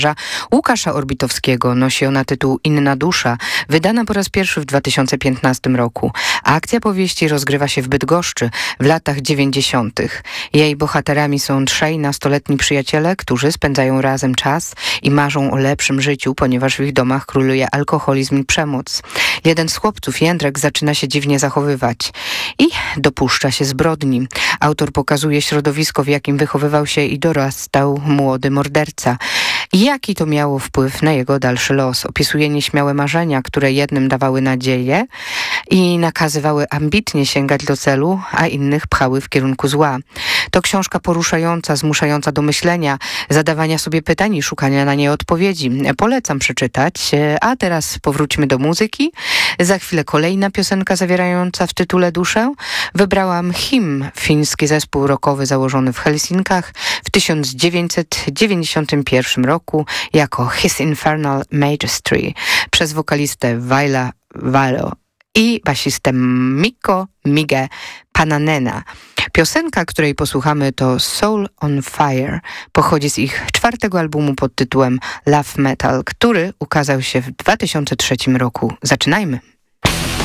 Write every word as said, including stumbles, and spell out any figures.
Łukasza Orbitowskiego. Nosi ona tytuł Inna dusza, wydana po raz pierwszy w dwa tysiące piętnastym roku. Akcja powieści rozgrywa się w Bydgoszczy w latach dziewięćdziesiątych. Jej bohaterami są trzej nastoletni przyjaciele, którzy spędzają razem czas i marzą o lepszym życiu, ponieważ w ich domach króluje alkoholizm i przemoc. Jeden z chłopców, Jędrek, zaczyna się dziwnie zachowywać i dopuszcza się zbrodni. Autor pokazuje środowisko, w jakim wychowywał się i dorastał młody morderca. Jaki to miało wpływ na jego dalszy los? Opisuje nieśmiałe marzenia, które jednym dawały nadzieję i nakazywały ambitnie sięgać do celu, a innych pchały w kierunku zła. To książka poruszająca, zmuszająca do myślenia, zadawania sobie pytań i szukania na nie odpowiedzi. Polecam przeczytać, a teraz powróćmy do muzyki. Za chwilę kolejna piosenka zawierająca w tytule duszę. Wybrałam Him, fiński zespół rockowy założony w Helsinkach w tysiąc dziewięćset dziewięćdziesiątym pierwszym roku jako His Infernal Majesty przez wokalistę Vaila Valo i basistę Mikko Mige Pananena. Piosenka, której posłuchamy, to Soul on Fire. Pochodzi z ich czwartego albumu pod tytułem Love Metal, który ukazał się w dwa tysiące trzecim roku. Zaczynajmy!